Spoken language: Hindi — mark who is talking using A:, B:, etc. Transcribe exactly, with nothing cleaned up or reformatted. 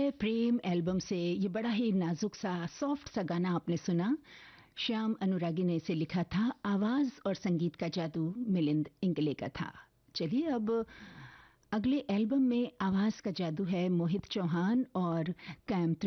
A: है प्रेम एल्बम से ये बड़ा ही नाजुक सा सॉफ्ट सा गाना आपने सुना। श्याम अनुरागी ने इसे लिखा था। आवाज और संगीत का जादू मिलिंद इंगले का था। चलिए अब अगले एल्बम में आवाज का जादू है मोहित चौहान और कैम